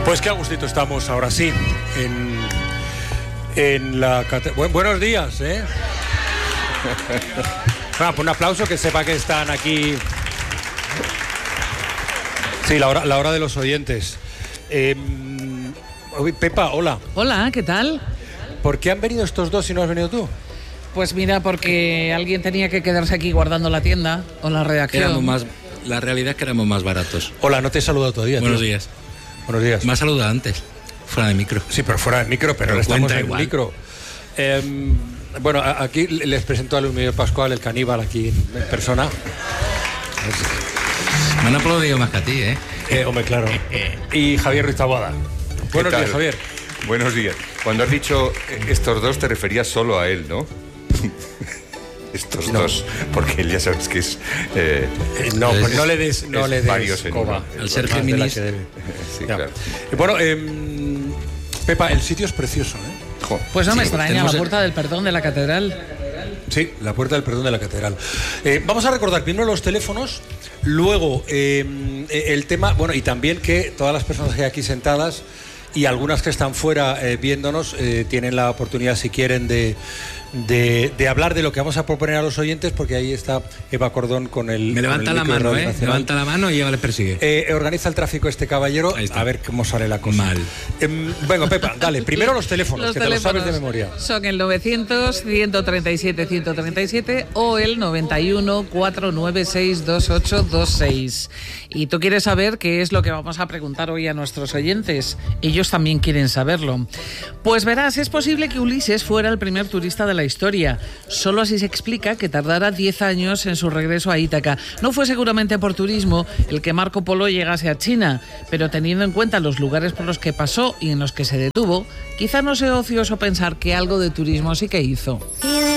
Pues qué a gustito estamos ahora sí en la buenos días, ¿eh? Bueno, pues un aplauso, que sepa que están aquí. Sí, la hora de los oyentes. Pepa, hola. Hola, ¿qué tal? ¿Por qué han venido estos dos y no has venido tú? Pues mira, porque alguien tenía que quedarse aquí guardando la tienda o la redacción. La realidad es que éramos más baratos. Hola, no te he saludado todavía. Buenos tío. días. Buenos días. Me has saludado antes, fuera de micro. Sí, pero fuera del micro, pero estamos en el micro. Bueno, aquí les presento a Luis Miguel Pascual, el caníbal, aquí en persona. Me han aplaudido más que a ti, ¿eh? Hombre, claro. Y Javier Ruiz Taboada. Buenos días, Javier. Buenos días. Cuando has dicho estos dos, te referías solo a él, ¿no? Estos dos, porque él ya sabes que es... no, pues no le des varios coba. Al ser Géminis. Sí, claro. Bueno, Pepa, el sitio es precioso, ¿eh? Pues no me Sí, extraña, tenemos la Puerta del Perdón de la Catedral. Sí, la Puerta del Perdón de la Catedral. Vamos a recordar primero los teléfonos, luego el tema, bueno, y también que todas las personas que hay aquí sentadas y algunas que están fuera viéndonos tienen la oportunidad, si quieren, de hablar de lo que vamos a proponer a los oyentes, porque ahí está Eva Cordón con el... Me levanta la mano, ¿eh? Levanta la mano y ya les persigue. Organiza el tráfico este caballero, a ver cómo sale la cosa. Mal. Venga, Pepa, dale, primero los teléfonos, que te los sabes de memoria. Son el 900-137-137 o el 91-496-2826. Y tú quieres saber qué es lo que vamos a preguntar hoy a nuestros oyentes. Ellos también quieren saberlo. Pues verás, es posible que Ulises fuera el primer turista de la historia. Solo así se explica que tardara 10 años en su regreso a Ítaca. No fue seguramente por turismo el que Marco Polo llegase a China, pero teniendo en cuenta los lugares por los que pasó y en los que se detuvo, quizá no sea ocioso pensar que algo de turismo sí que hizo.